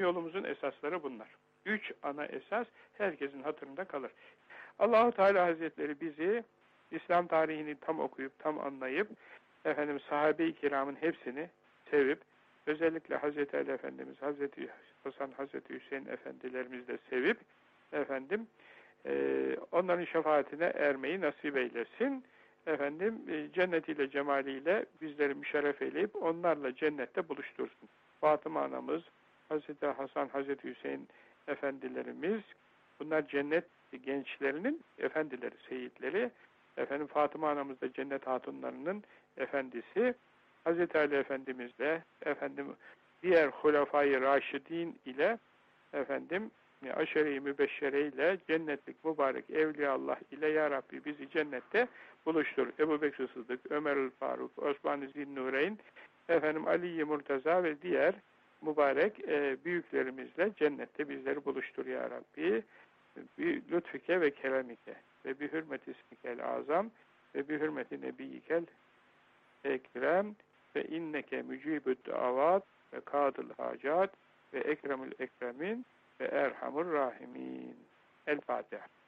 Yolumuzun esasları bunlar. 3 ana esas herkesin hatırında kalır. Allahu Teala Hazretleri bizi İslam tarihini tam okuyup, tam anlayıp, sahabe-i kiramın hepsini sevip, özellikle Hazreti Ali Efendimiz, Hazreti Hasan, Hazreti Hüseyin Efendilerimizi de sevip, onların şefaatine ermeyi nasip eylesin. Cennetiyle, cemaliyle bizleri müşerref eyleyip, onlarla cennette buluştursun. Fatıma anamız, Hazreti Hasan, Hazreti Hüseyin Efendilerimiz, bunlar cennet gençlerinin efendileri, seyitleri. Fatıma anamız da cennet hatunlarının efendisi. Hazreti Ali Efendimiz de diğer Hulefai Raşidin ile Aşere-i Mübeşşere ile cennetlik mübarek Evliyaullah ile Ya Rabbi bizi cennette buluştur. Ebu Bekir Sıddık, Ömer Faruk, Osman-ı Zinnureyn, Ali-i Murtaza ve diğer mübarek büyüklerimizle cennette bizleri buluştur Ya Rabbi. Lütfüke ve keremike ve bi hürmeti ismikel azam ve bi hürmeti nebiyyikel ekrem ve inneke mücibü't davat ve kadıl hacat ve ekremül ekremin ve erhamur rahimin. El Fatiha.